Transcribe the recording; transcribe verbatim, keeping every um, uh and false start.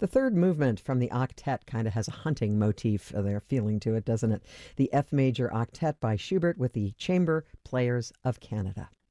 The third movement from the octet kind of has a hunting motif uh, there feeling to it, doesn't it? The F major octet by Schubert with the Chamber Players of Canada.